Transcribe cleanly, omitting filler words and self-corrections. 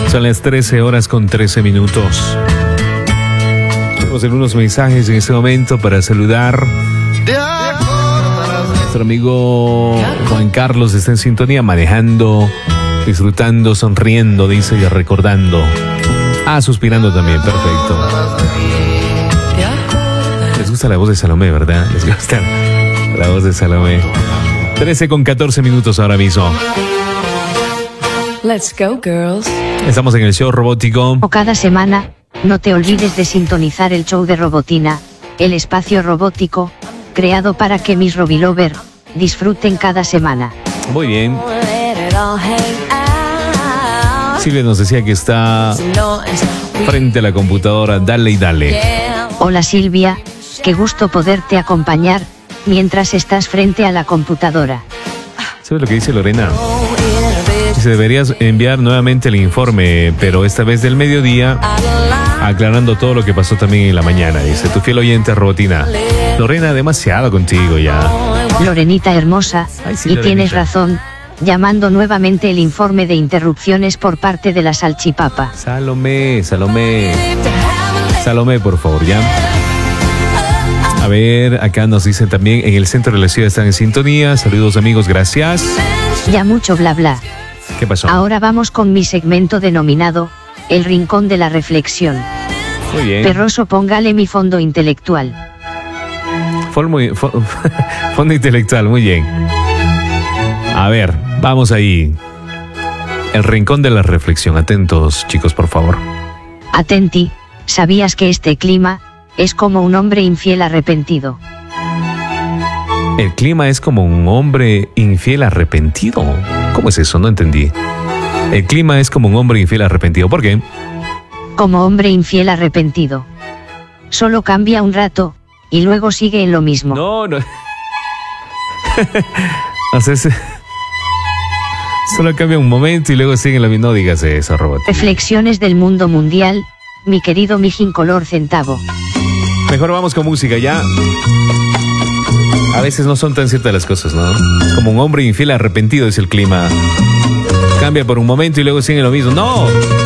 Son las 13 horas con 13 minutos. Tenemos algunos mensajes en este momento para saludar. Nuestro amigo Juan Carlos está en sintonía, manejando, disfrutando, sonriendo, dice, y recordando. Suspirando también, perfecto. Les gusta la voz de Salomé, ¿verdad? Les gusta la voz de Salomé. 13 con 14 minutos ahora mismo. Let's go, girls. Estamos en el show robótico. Cada semana, no te olvides de sintonizar el show de Robotina, el espacio robótico, creado para que mis Robilover disfruten cada semana. Muy bien. Silvia nos decía que está frente a la computadora. Dale y dale. Hola Silvia, qué gusto poderte acompañar mientras estás frente a la computadora. ¿Sabes lo que dice Lorena? Dice, deberías enviar nuevamente el informe, pero esta vez del mediodía, aclarando todo lo que pasó también en la mañana. Dice, tu fiel oyente Robotina. Lorena, demasiado contigo ya. Lorenita hermosa, Ay, sí, y Lorenita. tienes razón, llamando nuevamente el informe de interrupciones por parte de la salchipapa. Salomé, por favor, ya. A ver, acá nos dicen también, en el centro de la ciudad están en sintonía. Saludos amigos, gracias. Ya mucho bla bla. ¿Qué pasó? Ahora vamos con mi segmento denominado, El Rincón de la Reflexión. Muy bien. Perroso, póngale mi fondo intelectual. Fondo intelectual, muy bien. A ver, vamos ahí. El rincón de la reflexión. Atentos, chicos, por favor. Atenti, ¿sabías que este clima es como un hombre infiel arrepentido? El clima es como un hombre infiel arrepentido. ¿Cómo es eso? No entendí. El clima es como un hombre infiel arrepentido. ¿Por qué? Como hombre infiel arrepentido. Solo cambia un rato, y luego sigue en lo mismo. No. O sea, solo cambia un momento y luego sigue la misma. No digas eso, robot. Reflexiones del mundo mundial, mi querido Mijin Color Centavo. Mejor vamos con música, ¿ya? A veces no son tan ciertas las cosas, ¿no? Como un hombre infiel arrepentido es el clima. Cambia por un momento y luego sigue lo mismo. ¡No!